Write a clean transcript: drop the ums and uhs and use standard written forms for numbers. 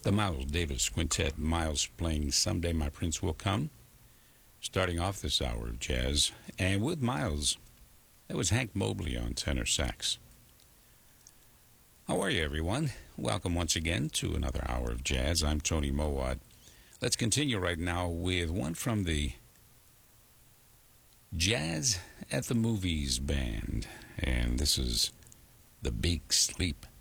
The Miles Davis Quintet. Miles playing Someday My Prince Will Come. Starting off this hour of jazz. And with Miles, that was Hank Mobley on tenor sax. How are you, everyone? Welcome once again to another hour of jazz. I'm Tony Mowat. Let's continue right now with one from the Jazz at the Movies band. And this is The Big Sleep.